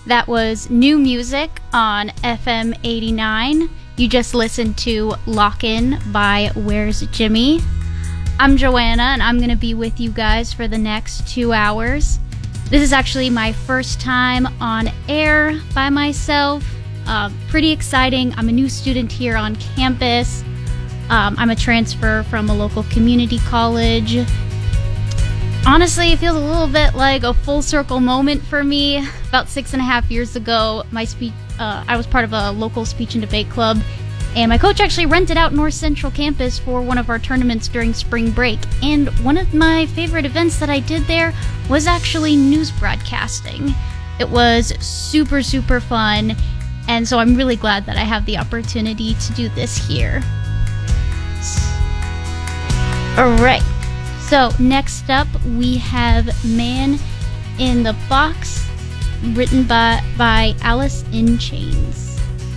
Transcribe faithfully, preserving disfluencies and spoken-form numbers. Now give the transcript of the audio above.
That was New Music on F M eighty-nine. You just listened to Lock In by Where's Jimmy. I'm Joanna, and I'm going to be with you guys for the next two hours. This is actually my first time on air by myself. Uh, pretty exciting. I'm a new student here on campus. Um, I'm a transfer from a local community college. Honestly, it feels a little bit like a full circle moment for me. About six and a half years ago, my speech, uh, I was part of a local speech and debate club, and my coach actually rented out North Central campus for one of our tournaments during spring break. And one of my favorite events that I did there was actually news broadcasting. It was super, super fun, and so I'm really glad that I have the opportunity to do this here. All right. So next up, we have Man in the Box, written by, by Alice in Chains.